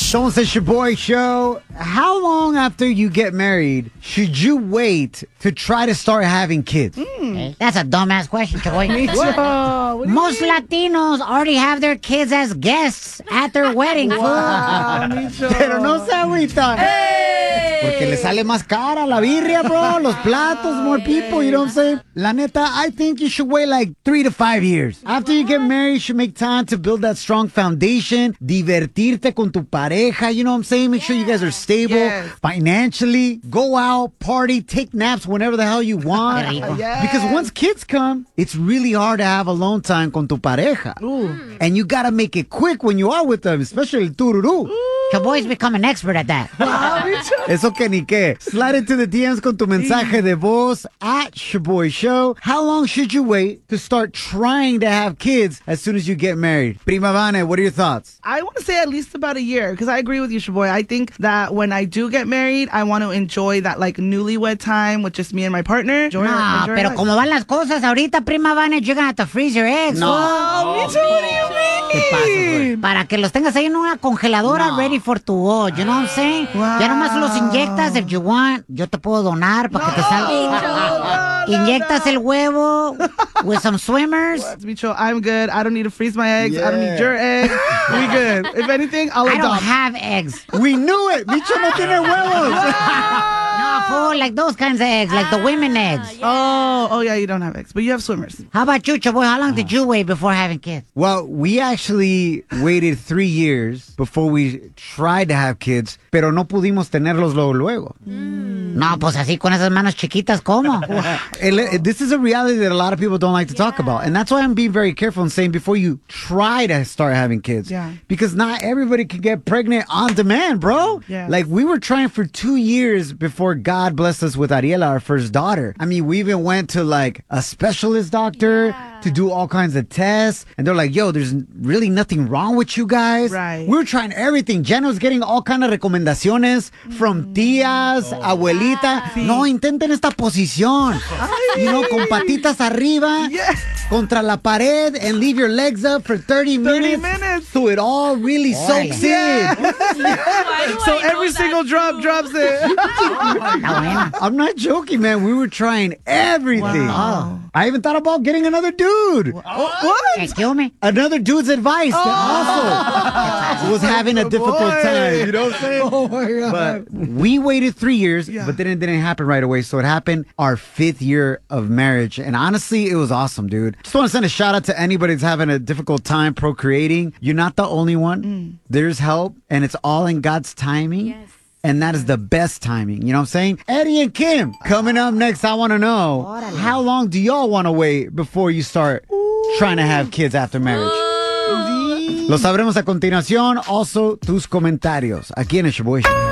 Somos el Shaboy Show. How long after you get married should you wait to try to start having kids? That's a dumbass question, Chaboy. Most Latinos already have their kids as guests at their wedding. Pero no se agüita. Porque le sale más cara la birria, bro. Los platos, more people, you know what I'm saying? La neta, I think you should wait like 3 to 5 years. After you get married, you should make time to build that strong foundation, divertirte con tu pareja, you know what I'm saying? Make sure you guys are stable financially. Go out, party, take naps whenever the hell you want. Because once kids come, it's really hard to have alone time con tu pareja. And you gotta make it quick when you are with them, especially el tururú. Chaboy's become an expert at that. Eso que ni qué. Slide into the DMs con tu mensaje de voz at Shaboy Show. How long should you wait to start trying to have kids as soon as you get married? Prima Vane, what are your thoughts? I want to say at least about a year, because I agree with you, Shaboy. I think that when I do get married, I want to enjoy that like newlywed time with just me and my partner. No, pero como van las cosas ahorita, Prima Vane, you're gonna have to freeze your eggs. No, me too. What do you mean? Para que los tengas ahí en una congeladora ready for to go, you know what I'm saying? Wow. Ya nomás los inyectas, if you want, yo te puedo donar para que te salga. Inyectas el huevo with some swimmers. Micho, I'm good. I don't need to freeze my eggs. I don't need your eggs. We good. If anything, I'll adopt. I don't have eggs. We knew it. Micho no tiene huevos. No, fool, like those kinds of eggs, like the women eggs. Oh, yeah, you don't have eggs, but you have swimmers. How about you, Chaboy? How long did you wait before having kids? Well, we actually waited 3 years before we tried to have kids, pero no pudimos tenerlos luego. No, pues así con esas manos chiquitas, ¿cómo? This is a reality that a lot of people don't like to talk about. And that's why I'm being very careful and saying before you try to start having kids. Yeah. Because not everybody can get pregnant on demand, bro. Yeah. Like we were trying for 2 years before God blessed us with Ariela, our first daughter. I mean, we even went to like a specialist doctor to do all kinds of tests. And they're like, yo, there's really nothing wrong with you guys. Right. We were trying everything. Jen was getting all kind of recomendaciones from tías, abuelita. No, intenten esta posición. You know, con patitas arriba, contra la pared, and leave your legs up for 30 minutes. So it all really soaks in. So every single drop drops it. I'm not joking, man. We were trying everything. Wow. I even thought about getting another dude. What? Excuse me? Another dude's advice that also was having a difficult time. You know what I'm saying? Oh my God. But we waited 3 years, but then it didn't happen right away. So it happened our 5th year of marriage. And honestly, it was awesome, dude. Just want to send a shout out to anybody that's having a difficult time procreating. You're not the only one. There's help, and it's all in God's timing. Yes. And that is the best timing. You know what I'm saying? Eddie and Kim, coming up next, I want to know, how long do y'all want to wait before you start trying to have kids after marriage? Lo sabremos a continuación. Also, tus comentarios aquí en el Shaboy Show.